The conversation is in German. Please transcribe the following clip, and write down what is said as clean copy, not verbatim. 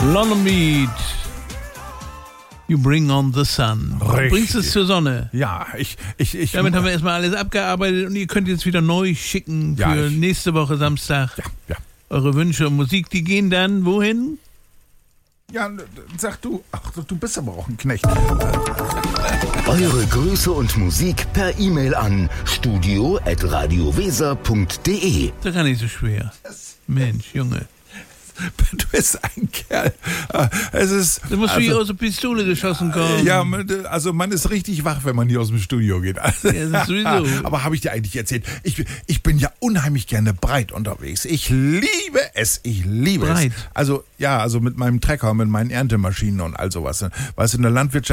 London Beat. You bring on the sun. Du bringst es zur Sonne. Ja, ich. Damit haben wir erstmal alles abgearbeitet und ihr könnt jetzt wieder neu schicken für nächste Woche Samstag. Ja. Eure Wünsche und Musik, die gehen dann wohin? Ja, sag du. Ach, du bist aber auch ein Knecht. Eure Grüße und Musik per E-Mail an studio@radioweser.de. Das ist gar nicht so schwer. Mensch, Junge. Du bist ein Kerl. Es ist. Du musst wie aus der Pistole geschossen kommen. Ja, also man ist richtig wach, wenn man hier aus dem Studio geht. Ja, das ist sowieso. Aber habe ich dir eigentlich erzählt? Ich bin ja unheimlich gerne breit unterwegs. Ich liebe es. Breit? Also mit meinem Trecker, mit meinen Erntemaschinen und all sowas. Weißt du, in der Landwirtschaft